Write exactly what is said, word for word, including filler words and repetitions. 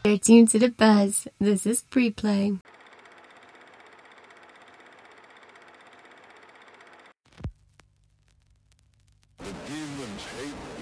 They're tuned to the buzz. This is Pre-Play. The demons hate